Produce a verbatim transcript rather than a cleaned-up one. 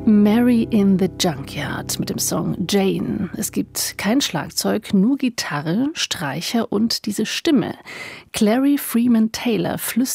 Mary in the Junkyard mit dem Song Jane. Es gibt kein Schlagzeug, nur Gitarre, Streicher und diese Stimme. Clary Freeman Taylor flüstert